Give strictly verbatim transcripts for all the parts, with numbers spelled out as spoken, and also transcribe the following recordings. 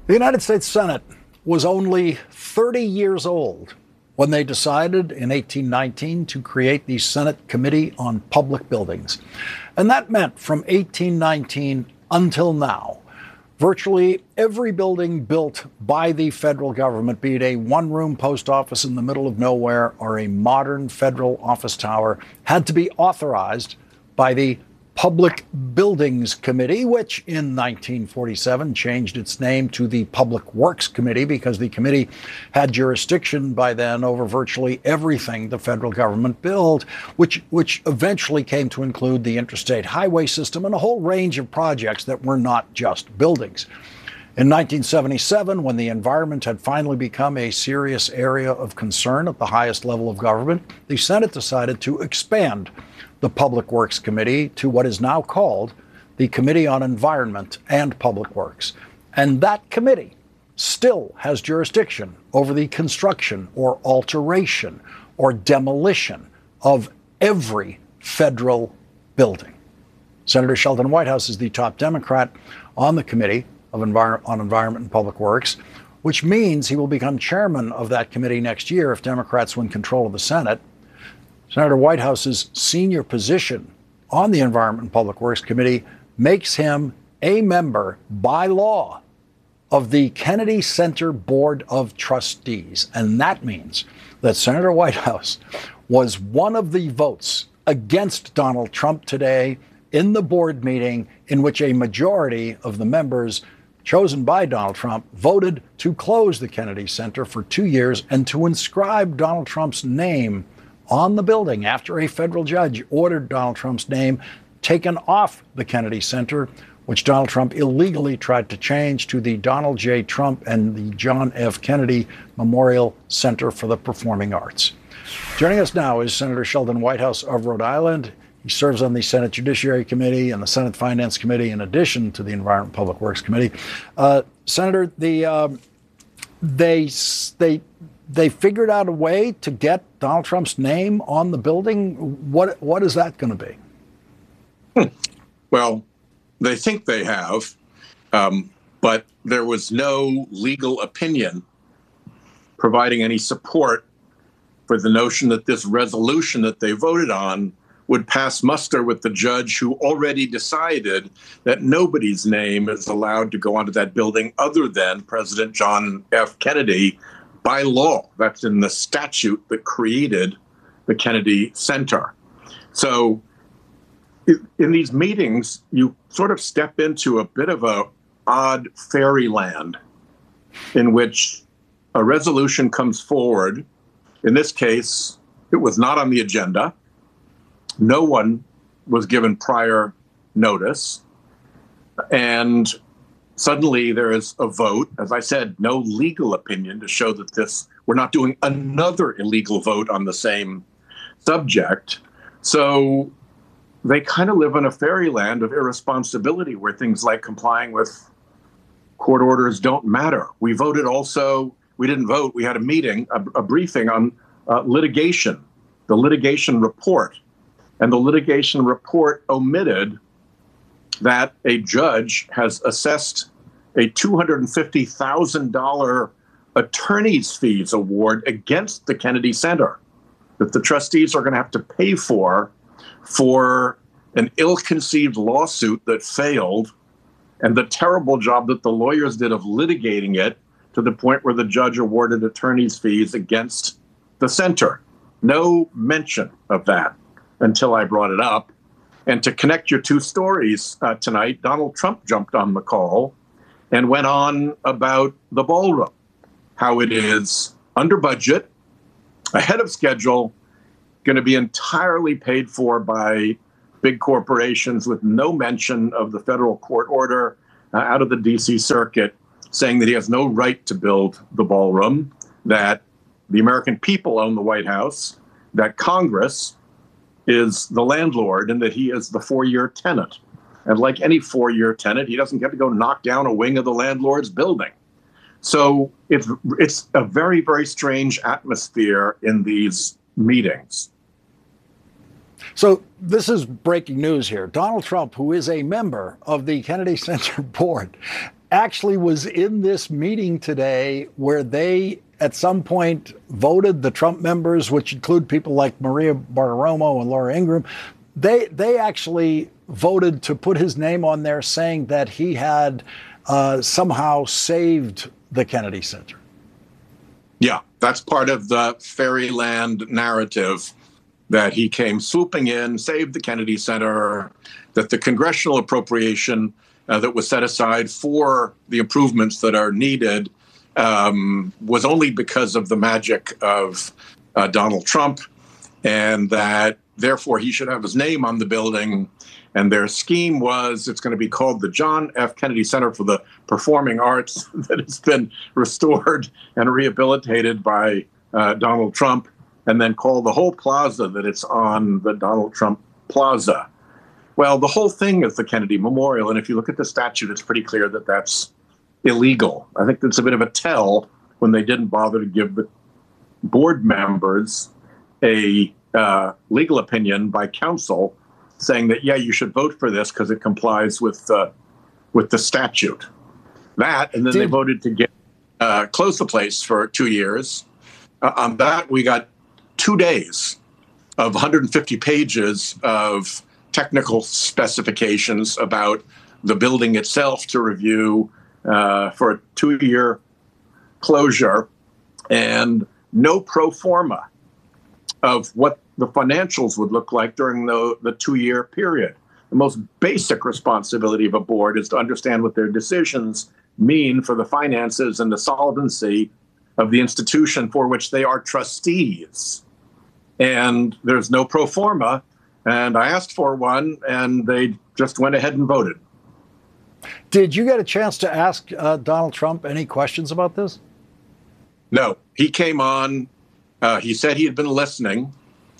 The United States Senate was only thirty years old when they decided in eighteen nineteen to create the Senate Committee on Public Buildings. And that meant from eighteen nineteen until now, virtually every building built by the federal government, be it a one-room post office in the middle of nowhere or a modern federal office tower, had to be authorized by the Public Buildings Committee, which in nineteen forty-seven changed its name to the Public Works Committee because the committee had jurisdiction by then over virtually everything the federal government built, which which eventually came to include the interstate highway system and a whole range of projects that were not just buildings. In nineteen seventy-seven, when the environment had finally become a serious area of concern at the highest level of government, the Senate decided to expand the Public Works Committee to what is now called the Committee on Environment and Public Works. And that committee still has jurisdiction over the construction or alteration or demolition of every federal building. Senator Sheldon Whitehouse is the top Democrat on the Committee of Envir- on Environment and Public Works, which means he will become chairman of that committee next year if Democrats win control of the Senate. Senator Whitehouse's senior position on the Environment and Public Works Committee makes him a member by law of the Kennedy Center Board of Trustees. And that means that Senator Whitehouse was one of the votes against Donald Trump today in the board meeting in which a majority of the members chosen by Donald Trump voted to close the Kennedy Center for two years and to inscribe Donald Trump's name on the building after a federal judge ordered Donald Trump's name taken off the Kennedy Center, which Donald Trump illegally tried to change to the Donald J. Trump and the John F. Kennedy Memorial Center for the Performing Arts. Joining us now is Senator Sheldon Whitehouse of Rhode Island. He serves on the Senate Judiciary Committee and the Senate Finance Committee in addition to the Environment and Public Works Committee. Uh, Senator, the um, they they they figured out a way to get Donald Trump's name on the building. What what is that going to be? Hmm. Well, they think they have, um, but there was no legal opinion providing any support for the notion that this resolution that they voted on would pass muster with the judge who already decided that nobody's name is allowed to go onto that building other than President John F. Kennedy by law. That's in the statute that created the Kennedy Center. So in these meetings, you sort of step into a bit of a odd fairyland in which a resolution comes forward. In this case, it was not on the agenda. No one was given prior notice. And suddenly there is a vote. As I said, no legal opinion to show that this, we're not doing another illegal vote on the same subject. So they kind of live in a fairyland of irresponsibility where things like complying with court orders don't matter. We voted also, we didn't vote, we had a meeting, a, a briefing on uh, litigation, the litigation report. And the litigation report omitted that a judge has assessed a two hundred fifty thousand dollars attorney's fees award against the Kennedy Center that the trustees are going to have to pay for for an ill-conceived lawsuit that failed and the terrible job that the lawyers did of litigating it to the point where the judge awarded attorney's fees against the center. No mention of that until I brought it up. And to connect your two stories uh, tonight, Donald Trump jumped on the call and went on about the ballroom, how it is under budget, ahead of schedule, going to be entirely paid for by big corporations with no mention of the federal court order uh, out of the D C circuit, saying that he has no right to build the ballroom, that the American people own the White House, that Congress is the landlord, and that he is the four-year tenant. And like any four-year tenant, he doesn't get to go knock down a wing of the landlord's building. So it's it's a very, very strange atmosphere in these meetings. So this is breaking news here. Donald Trump, who is a member of the Kennedy Center Board, actually was in this meeting today where they at some point voted, the Trump members, which include people like Maria Bartiromo and Laura Ingraham, they they actually voted to put his name on there, saying that he had uh, somehow saved the Kennedy Center. Yeah, that's part of the fairyland narrative, that he came swooping in, saved the Kennedy Center, that the congressional appropriation uh, that was set aside for the improvements that are needed um, was only because of the magic of uh, Donald Trump, and that therefore he should have his name on the building. And their scheme was it's going to be called the John F. Kennedy Center for the Performing Arts, that has been restored and rehabilitated by uh, Donald Trump, and then call the whole plaza that it's on the Donald Trump Plaza. Well, the whole thing is the Kennedy Memorial. And if you look at the statute, it's pretty clear that that's illegal. I think that's a bit of a tell when they didn't bother to give the board members a uh, legal opinion by counsel saying that, yeah, you should vote for this because it complies with, uh, with the statute. That, and then Did- they voted to get uh, close the place for two years. Uh, on that, we got two days of one hundred fifty pages of technical specifications about the building itself to review uh, for a two-year closure, and no pro forma of what the financials would look like during the, the two-year period. The most basic responsibility of a board is to understand what their decisions mean for the finances and the solvency of the institution for which they are trustees. And there's no pro forma, and I asked for one, and they just went ahead and voted. Did you get a chance to ask uh, Donald Trump any questions about this? No, he came on. Uh, he said he had been listening.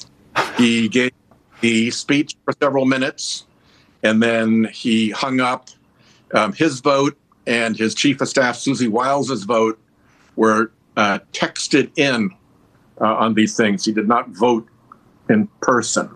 He gave the speech for several minutes, and then he hung up. Um, his vote and his chief of staff, Susie Wiles's vote, were uh, texted in uh, on these things. He did not vote in person.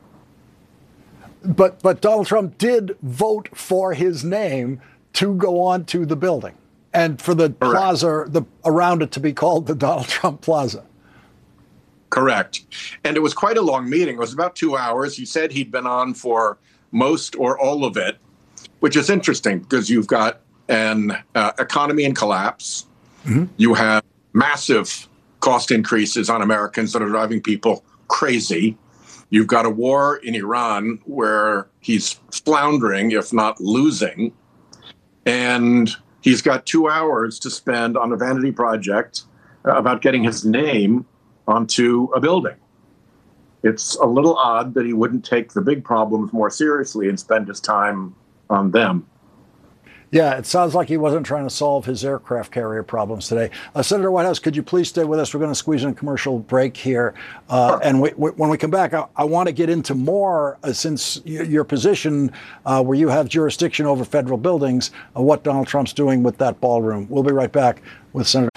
But but Donald Trump did vote for his name to go on to the building and for the Correct. plaza the around it to be called the Donald Trump Plaza. Correct. And it was quite a long meeting. It was about two hours. He said he'd been on for most or all of it, which is interesting because you've got an uh, economy in collapse. Mm-hmm. You have massive cost increases on Americans that are driving people crazy. You've got a war in Iran where he's floundering, if not losing. And he's got two hours to spend on a vanity project about getting his name onto a building. It's a little odd that he wouldn't take the big problems more seriously and spend his time on them. Yeah, it sounds like he wasn't trying to solve his aircraft carrier problems today. Uh, Senator Whitehouse, could you please stay with us? We're going to squeeze in a commercial break here. Uh, sure. And we, we, when we come back, I, I want to get into more, uh, since y- your position uh, where you have jurisdiction over federal buildings, uh, what Donald Trump's doing with that ballroom. We'll be right back with Senator